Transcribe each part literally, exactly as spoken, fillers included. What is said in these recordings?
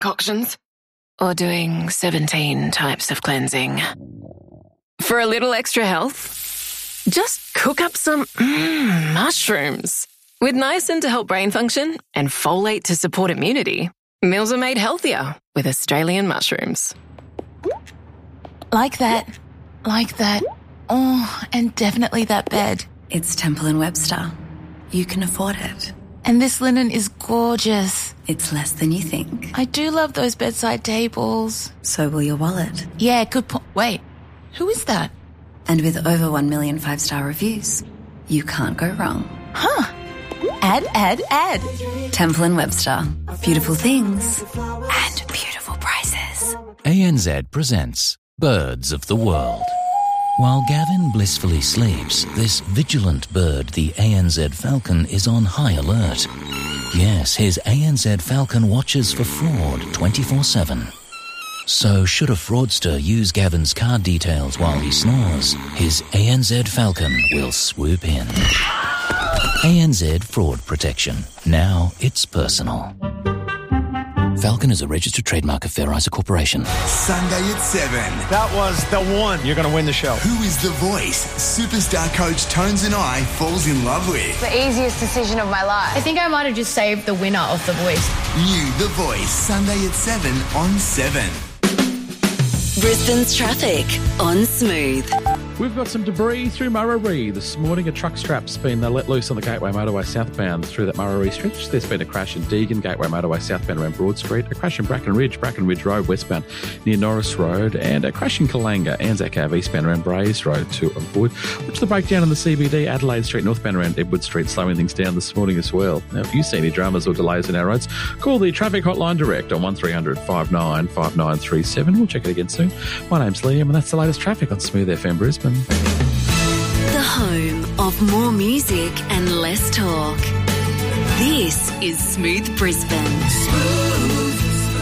concoctions. Or doing seventeen types of cleansing. For a little extra health, just cook up some mm, mushrooms. With niacin to help brain function and folate to support immunity, meals are made healthier with Australian mushrooms. Like that. Like that. Oh, and definitely that bed. It's Temple and Webster. You can afford it. And this linen is gorgeous. It's less than you think. I do love those bedside tables. So will your wallet. Yeah, good point. Wait, who is that? And with over one million five-star reviews, you can't go wrong. Huh. Add, add, add. Temple and Webster. Beautiful things and beautiful prices. A N Z presents Birds of the World. While Gavin blissfully sleeps, this vigilant bird, the A N Z falcon, is on high alert. Yes, his A N Z falcon watches for fraud twenty-four seven. So should a fraudster use Gavin's card details while he snores, his A N Z falcon will swoop in. A N Z Fraud Protection. Now it's personal. Falcon is a registered trademark of Fair Isa Corporation. Sunday at seven. That was the one. You're going to win the show. Who is the voice superstar coach Tones and I falls in love with? The easiest decision of my life. I think I might have just saved the winner of The Voice. New The Voice, Sunday at seven on seven. Brisbane's traffic on Smooth. We've got some debris through Murray this morning. A truck strap's been uh, let loose on the Gateway Motorway southbound through that Murray stretch. There's been a crash in Deagon, Gateway Motorway southbound around Broad Street, a crash in Bracken Ridge, Bracken Ridge Road westbound near Norris Road, and a crash in Kalanga, Anzac Ave eastbound around Brays Road to avoid. Watch the breakdown in the C B D, Adelaide Street northbound around Edward Street, slowing things down this morning as well. Now, if you see any dramas or delays in our roads, call the traffic hotline direct on one three hundred five nine five nine three seven. We'll check it again soon. My name's Liam, and that's the latest traffic on Smooth F M Brisbane. The home of more music and less talk. This is Smooth Brisbane. Smooth.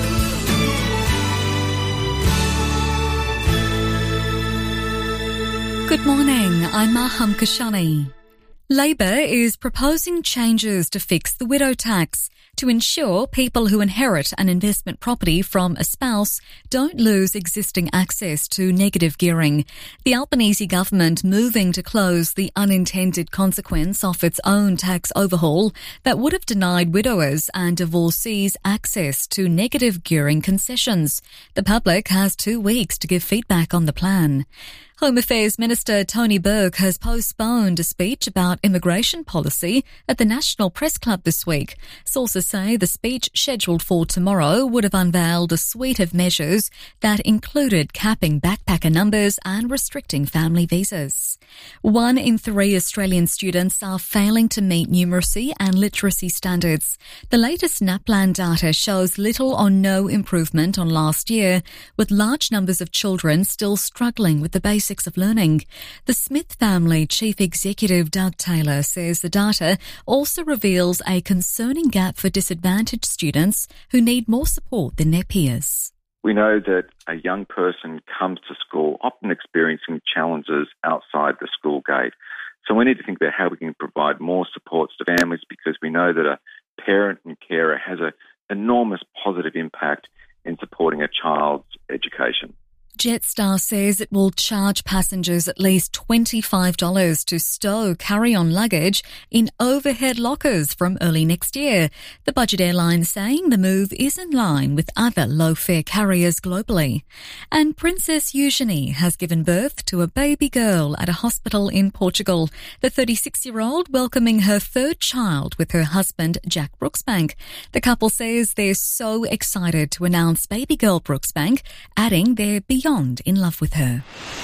Good morning, I'm Maham Kashani. Labor is proposing changes to fix the widow tax to ensure people who inherit an investment property from a spouse don't lose existing access to negative gearing. The Albanese government moving to close the unintended consequence of its own tax overhaul that would have denied widowers and divorcees access to negative gearing concessions. The public has two weeks to give feedback on the plan. Home Affairs Minister Tony Burke has postponed a speech about immigration policy at the National Press Club this week. Sources say the speech scheduled for tomorrow would have unveiled a suite of measures that included capping backpacker numbers and restricting family visas. One in three Australian students are failing to meet numeracy and literacy standards. The latest NAPLAN data shows little or no improvement on last year, with large numbers of children still struggling with the basics of learning. The Smith family chief executive Doug Taylor says the data also reveals a concerning gap for disadvantaged students who need more support than their peers. We know that a young person comes to school often experiencing challenges outside the school gate. So we need to think about how we can provide more supports to families, because we know that a parent and carer has an enormous positive impact in supporting a child's education. Jetstar says it will charge passengers at least twenty-five dollars to stow carry-on luggage in overhead lockers from early next year. The budget airline saying the move is in line with other low-fare carriers globally. And Princess Eugenie has given birth to a baby girl at a hospital in Portugal. The thirty-six-year-old welcoming her third child with her husband, Jack Brooksbank. The couple says they're so excited to announce baby girl Brooksbank, adding they're beyond in love with her.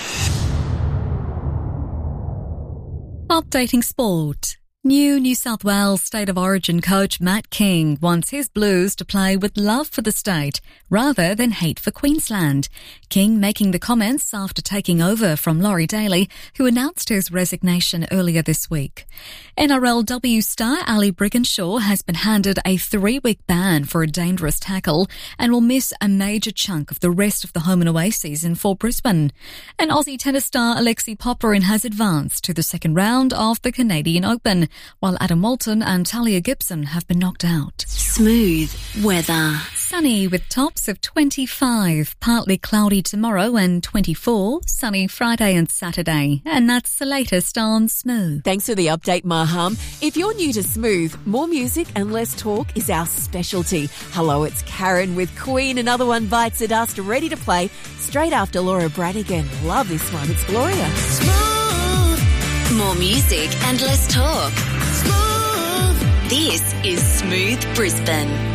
Updating sport. New New South Wales State of Origin coach Matt King wants his Blues to play with love for the state rather than hate for Queensland. King making the comments after taking over from Laurie Daly, who announced his resignation earlier this week. N R L W star Ali Brigginshaw has been handed a three-week ban for a dangerous tackle and will miss a major chunk of the rest of the home and away season for Brisbane. And Aussie tennis star Alexei Popyrin has advanced to the second round of the Canadian Open. while Adam Walton and Talia Gibson have been knocked out. Smooth weather. Sunny with tops of twenty-five, partly cloudy tomorrow and twenty-four, sunny Friday and Saturday. And that's the latest on Smooth. Thanks for the update, Maham. If you're new to Smooth, more music and less talk is our specialty. Hello, it's Karen with Queen. Another One Bites the Dust, ready to play straight after Laura Branigan. Love this one. It's Gloria. Smooth. More music and less talk. Smooth. This is Smooth Brisbane.